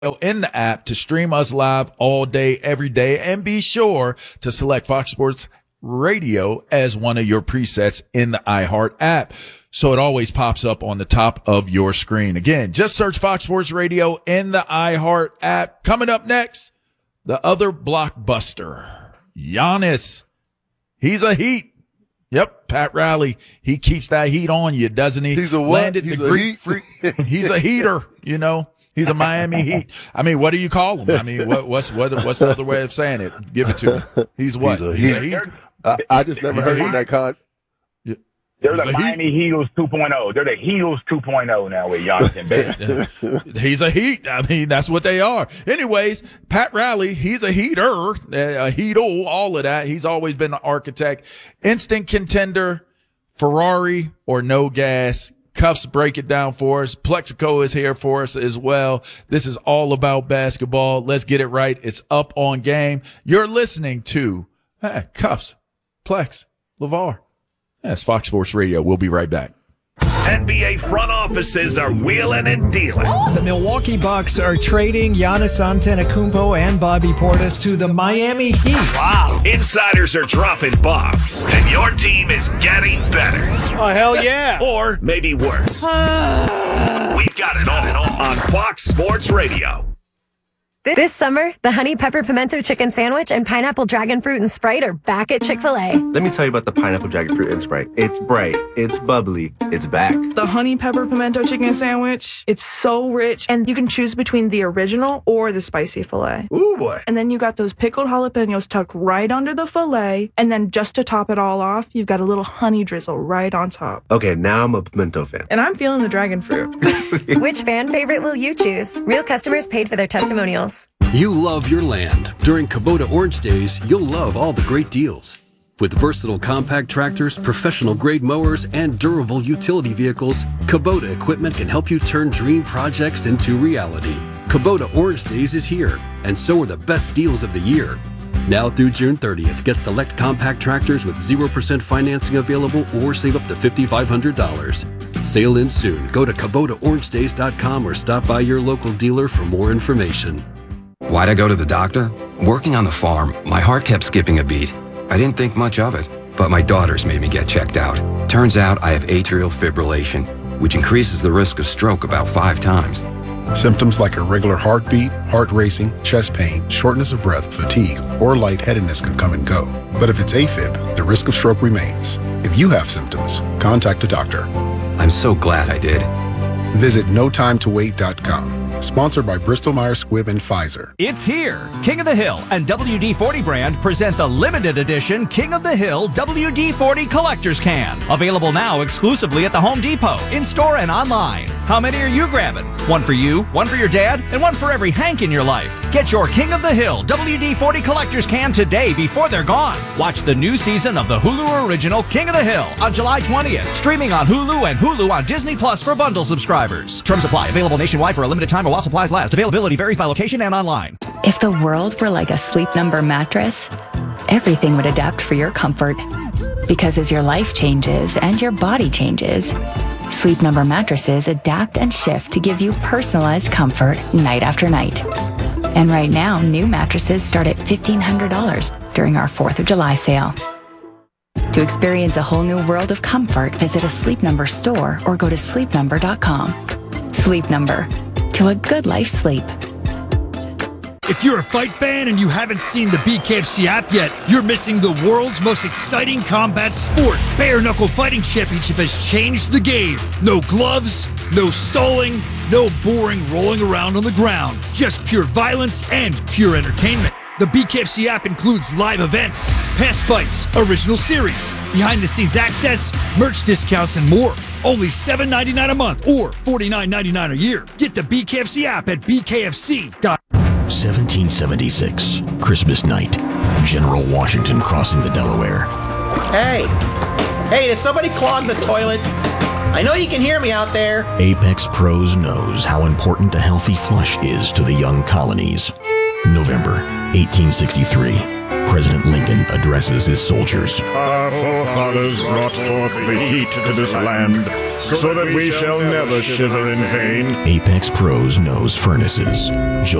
in the app to stream us live all day, every day, and be sure to select Fox Sports Radio as one of your presets in the iHeart app, so it always pops up on the top of your screen. Again, just search Fox Sports Radio in the iHeart app. Coming up next, the other blockbuster, Giannis. He's a heat. Yep, Pat Riley. He keeps that heat on you, doesn't he? He's a what? Landed He's the a Greek heat? freak. He's a heater, you know. He's a Miami Heat. I mean, what do you call him? I mean, what's the other way of saying it? Give it to me. He's what? He's a heat. I just never heard of that con. They're the Miami Heatles 2.0. They're the Heatles 2.0 now with Giannis and He's a heat. I mean, that's what they are. Anyways, Pat Riley, he's a heater, a heat-o, all of that. He's always been an architect. Instant contender, Ferrari or no gas. Cuffs break it down for us. Plexico is here for us as well. This is all about basketball. Let's get it right. It's Up on Game. You're listening to Cuffs, Plex, LeVar. That's Fox Sports Radio. We'll be right back. NBA front offices are wheeling and dealing. The Milwaukee Bucks are trading Giannis Antetokounmpo and Bobby Portis to the Miami Heat. Wow. Insiders are dropping bombs, and your team is getting better. Oh, hell yeah. Or maybe worse. We've got it all on Fox Sports Radio. This summer, the Honey Pepper Pimento Chicken Sandwich and Pineapple Dragon Fruit and Sprite are back at Chick-fil-A. Let me tell you about the Pineapple Dragon Fruit and Sprite. It's bright, it's bubbly, it's back. The Honey Pepper Pimento Chicken Sandwich, it's so rich, and you can choose between the original or the spicy filet. Ooh, boy. And then you got those pickled jalapenos tucked right under the filet, and then just to top it all off, you've got a little honey drizzle right on top. Okay, now I'm a pimento fan. And I'm feeling the dragon fruit. Which fan favorite will you choose? Real customers paid for their testimonials. You love your land. During Kubota Orange Days, you'll love all the great deals. With versatile compact tractors, professional-grade mowers, and durable utility vehicles, Kubota equipment can help you turn dream projects into reality. Kubota Orange Days is here, and so are the best deals of the year. Now through June 30th, get select compact tractors with 0% financing available or save up to $5,500. Sale ends soon. Go to KubotaOrangeDays.com or stop by your local dealer for more information. Why'd I go to the doctor? Working on the farm, my heart kept skipping a beat. I didn't think much of it, but my daughters made me get checked out. Turns out I have atrial fibrillation, which increases the risk of stroke about 5 times. Symptoms like irregular heartbeat, heart racing, chest pain, shortness of breath, fatigue, or lightheadedness can come and go. But if it's AFib, the risk of stroke remains. If you have symptoms, contact a doctor. I'm so glad I did. Visit notimetowait.com. Sponsored by Bristol-Myers Squibb and Pfizer. It's here. King of the Hill and WD-40 brand present the limited edition King of the Hill WD-40 Collector's Can. Available now exclusively at the Home Depot, in-store and online. How many are you grabbing? One for you, one for your dad, and one for every Hank in your life. Get your King of the Hill WD-40 Collector's Can today before they're gone. Watch the new season of the Hulu original King of the Hill on July 20th. Streaming on Hulu and Hulu on Disney Plus for bundle subscribers. Terms apply. Available nationwide for a limited time while supplies last. Availability varies by location and online. If the world were like a Sleep Number mattress, everything would adapt for your comfort. Because as your life changes and your body changes, Sleep Number mattresses adapt and shift to give you personalized comfort night after night. And right now, new mattresses start at $1,500 during our 4th of July sale. To experience a whole new world of comfort, visit a Sleep Number store or go to sleepnumber.com. Sleep Number. To a good life sleep. If you're a fight fan and you haven't seen the BKFC app yet, you're missing the world's most exciting combat sport. Bare Knuckle Fighting Championship has changed the game. No gloves, no stalling, no boring rolling around on the ground. Just pure violence and pure entertainment. The BKFC app includes live events, past fights, original series, behind-the-scenes access, merch discounts, and more. Only $7.99 a month or $49.99 a year. Get the BKFC app at bkfc.com. 1776, Christmas night. General Washington crossing the Delaware. Hey, does somebody clog the toilet? I know you can hear me out there. Apex Pros knows how important a healthy flush is to the young colonies. November 1863. President Lincoln addresses his soldiers. Our forefathers brought forth the heat to this land, so that we shall never shiver in vain. Apex Pros knows furnaces.